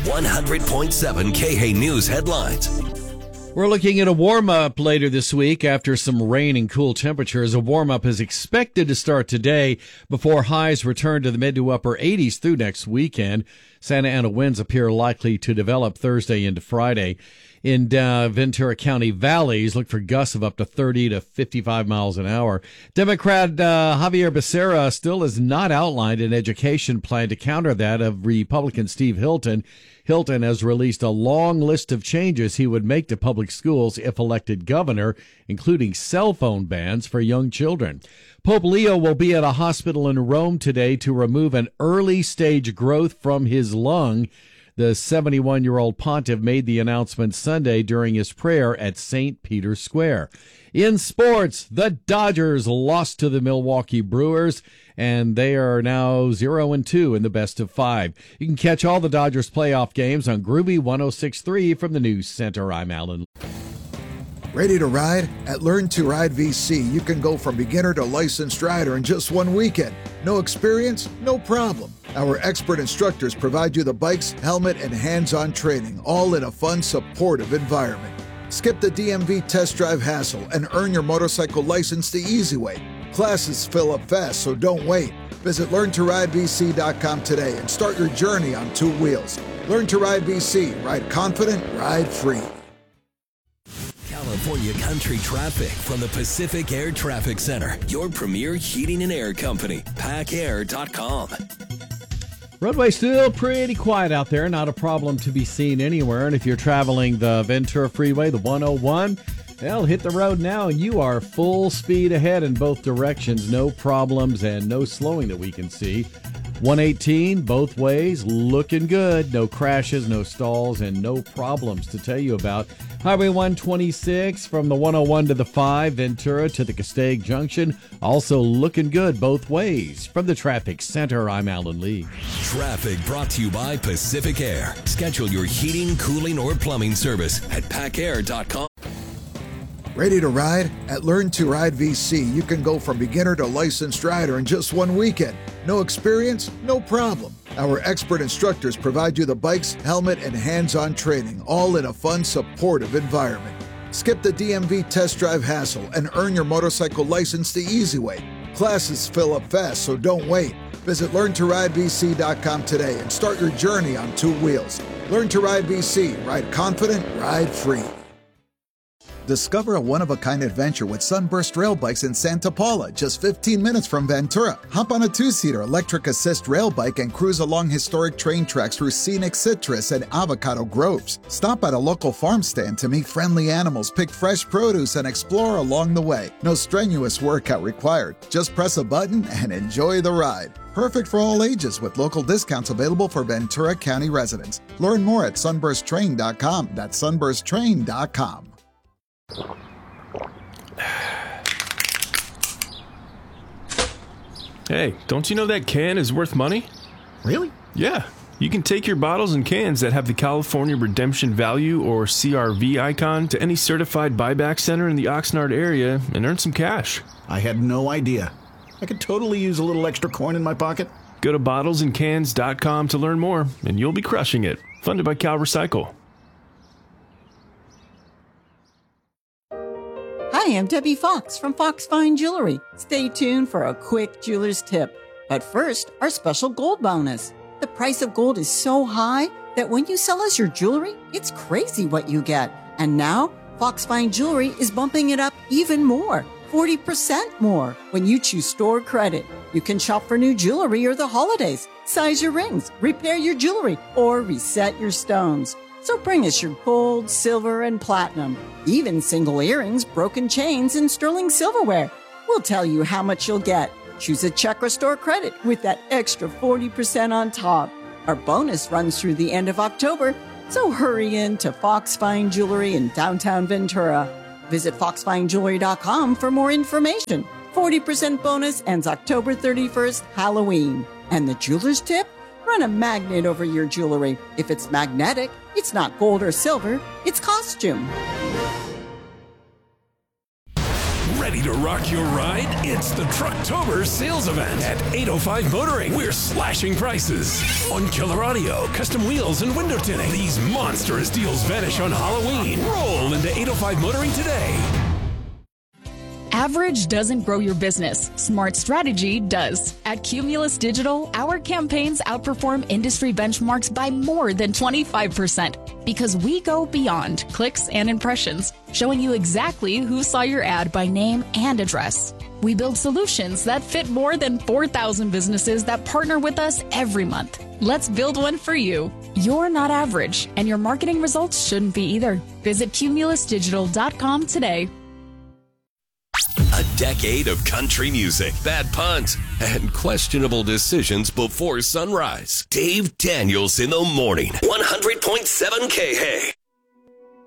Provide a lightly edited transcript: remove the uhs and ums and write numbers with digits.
100.7 KH News headlines. We're looking at a warm-up later this week after some rain and cool temperatures. A warm-up is expected to start today before highs return to the mid to upper 80s through next weekend. Santa Ana winds appear likely to develop Thursday into Friday. In Ventura County valleys, look for gusts of up to 30 to 55 miles an hour. Democrat Javier Becerra still has not outlined an education plan to counter that of Republican Steve Hilton. Hilton has released a long list of changes he would make to public schools if elected governor, including cell phone bans for young children. Pope Leo will be at a hospital in Rome today to remove an early-stage growth from his lung. The 71-year-old pontiff made the announcement Sunday during his prayer at St. Peter's Square. In sports, the Dodgers lost to the Milwaukee Brewers, and they are now 0-2 in the best of 5. You can catch all the Dodgers playoff games on Groovy 106.3 from the News Center. I'm Alan. Ready to ride? At Learn to Ride VC, you can go from beginner to licensed rider in just one weekend. No experience? No problem. Our expert instructors provide you the bikes, helmet, and hands-on training, all in a fun, supportive environment. Skip the DMV test drive hassle and earn your motorcycle license the easy way. Classes fill up fast, so don't wait. Visit LearnToRideVC.com today and start your journey on two wheels. Learn to Ride VC. Ride confident, ride free. California country traffic from the Pacific Air Traffic Center, your premier heating and air company, PACKAIR.com. Roadway still pretty quiet out there, not a problem to be seen anywhere. And if you're traveling the Ventura Freeway, the 101, well, hit the road now and you are full speed ahead in both directions. No problems and no slowing that we can see. 118 both ways, looking good. No crashes, no stalls, and no problems to tell you about. Highway 126 from the 101 to the 5, Ventura to the Castaic Junction, also looking good both ways. From the Traffic Center, I'm Alan Lee. Traffic brought to you by Pacific Air. Schedule your heating, cooling, or plumbing service at PACKAIR.com. Ready to ride? At Learn to Ride VC, you can go from beginner to licensed rider in just one weekend. No experience? No problem. Our expert instructors provide you the bikes, helmet, and hands-on training, all in a fun, supportive environment. Skip the DMV test drive hassle and earn your motorcycle license the easy way. Classes fill up fast, so don't wait. Visit LearnToRideVC.com today and start your journey on two wheels. Learn to Ride VC. Ride confident, ride free. Discover a one-of-a-kind adventure with Sunburst Rail Bikes in Santa Paula, just 15 minutes from Ventura. Hop on a two-seater electric assist rail bike and cruise along historic train tracks through scenic citrus and avocado groves. Stop at a local farm stand to meet friendly animals, pick fresh produce, and explore along the way. No strenuous workout required. Just press a button and enjoy the ride. Perfect for all ages with local discounts available for Ventura County residents. Learn more at sunbursttrain.com. That's sunbursttrain.com. Hey, don't you know that can is worth money? Really? Yeah. You can take your bottles and cans that have the California Redemption Value or CRV icon to any certified buyback center in the Oxnard area and earn some cash. I had no idea. I could totally use a little extra coin in my pocket. Go to bottlesandcans.com to learn more, and you'll be crushing it. Funded by Cal Recycle. Hi, I'm Debbie Fox from Fox Fine Jewelry. Stay tuned for a quick jeweler's tip. But first, our special gold bonus. The price of gold is so high that when you sell us your jewelry, it's crazy what you get. And now, Fox Fine Jewelry is bumping it up even more, 40% more, when you choose store credit. You can shop for new jewelry or the holidays, size your rings, repair your jewelry, or reset your stones. So bring us your gold, silver, and platinum, even single earrings, broken chains, and sterling silverware. We'll tell you how much you'll get. Choose a check or store credit with that extra 40% on top. Our bonus runs through the end of October, so hurry in to Fox Fine Jewelry in downtown Ventura. Visit foxfinejewelry.com for more information. 40% bonus ends October 31st, Halloween. And the jeweler's tip? Run a magnet over your jewelry. If it's magnetic, it's not gold or silver, it's costume. Ready to rock your ride? It's the Trucktober sales event at 805 Motoring. We're slashing prices on killer audio, custom wheels, and window tinting. These monstrous deals vanish on Halloween. Roll into 805 Motoring today. Average doesn't grow your business. Smart strategy does. At Cumulus Digital, our campaigns outperform industry benchmarks by more than 25% because we go beyond clicks and impressions, showing you exactly who saw your ad by name and address. We build solutions that fit more than 4,000 businesses that partner with us every month. Let's build one for you. You're not average, and your marketing results shouldn't be either. Visit cumulusdigital.com today. A decade of country music, bad puns, and questionable decisions before sunrise. Dave Daniels in the morning. 100.7 KH.